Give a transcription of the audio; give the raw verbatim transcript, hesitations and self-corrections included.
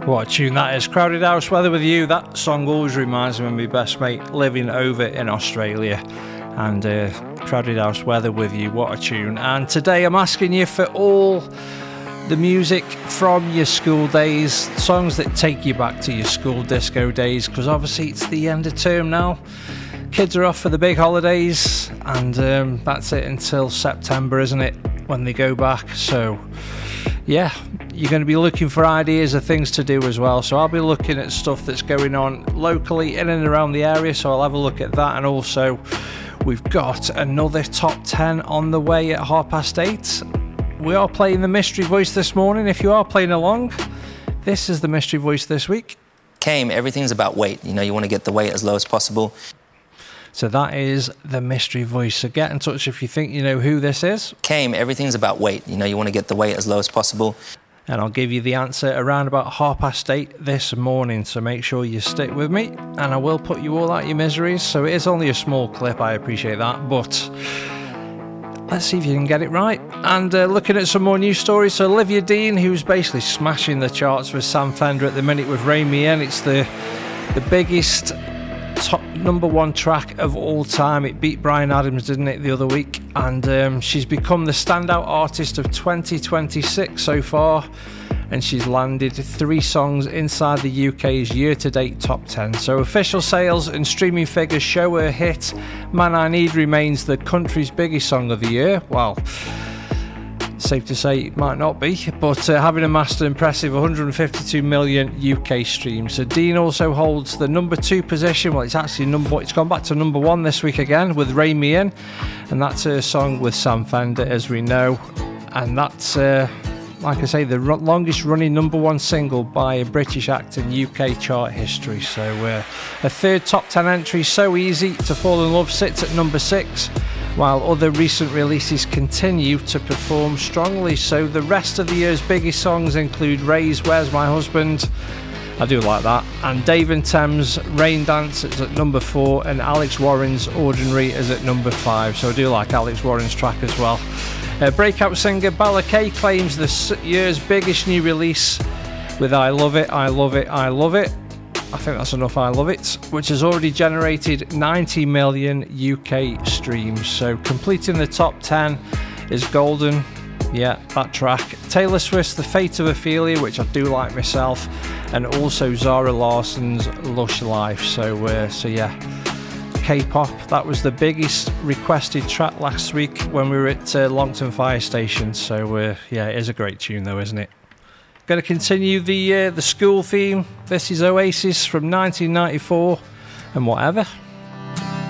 What a tune that is. Crowded House Weather with You. That song always reminds me of my best mate living over in Australia. And uh, Crowded House Weather with You. What a tune. And today I'm asking you for all the music from your school days, songs that take you back to your school disco days, because obviously it's the end of term now. Kids are off for the big holidays, and um, that's it until September, isn't it, when they go back. So yeah, you're going to be looking for ideas of things to do as well. So I'll be looking at stuff that's going on locally in and around the area, so I'll have a look at that. And also we've got another top ten on the way at half past eight. We are playing the Mystery Voice this morning. If you are playing along, this is the Mystery Voice this week. Came, everything's about weight. You know, you want to get the weight as low as possible. So that is the Mystery Voice. So get in touch if you think you know who this is. Came, everything's about weight. You know, you want to get the weight as low as possible. And I'll give you the answer around about half past eight this morning. So make sure you stick with me, and I will put you all out your miseries. So it is only a small clip, I appreciate that, but let's see if you can get it right. And uh, looking at some more news stories, so Olivia Dean, who's basically smashing the charts with Sam Fender at the minute with Rein Me In. It's the the biggest top number one track of all time. It beat Bryan Adams, didn't it, the other week? And um, she's become the standout artist of twenty twenty-six so far, and she's landed three songs inside the U K's year-to-date top ten. So official sales and streaming figures show her hit Man I Need remains the country's biggest song of the year. Well, safe to say it might not be, but uh, having amassed an impressive one hundred fifty-two million U K streams. So Dean also holds the number two position. Well, it's actually number it's gone back to number one this week again with Rein Me In, and that's her song with Sam Fender, as we know. And that's uh, like I say, the r- longest running number one single by a British act in U K chart history. So uh, a third top ten entry, So Easy to Fall in Love, sits at number six, while other recent releases continue to perform strongly. So the rest of the year's biggest songs include Ray's Where's My Husband, I do like that, and Dave and Thames' Rain Dance is at number four, and Alex Warren's Ordinary is at number five. So I do like Alex Warren's track as well. Uh, breakout singer Bella Kay claims the year's biggest new release with I Love It, I Love It, I Love It. I think that's enough, I Love It, which has already generated ninety million U K streams. So completing the top ten is Golden, yeah, that track. Taylor Swift's The Fate of Ophelia, which I do like myself, and also Zara Larson's Lush Life. So, uh, so yeah, K-pop, that was the biggest requested track last week when we were at uh, Longton Fire Station. So uh, yeah, it is a great tune though, isn't it? Going to continue the uh, the school theme. This is Oasis from nineteen ninety-four, and Whatever.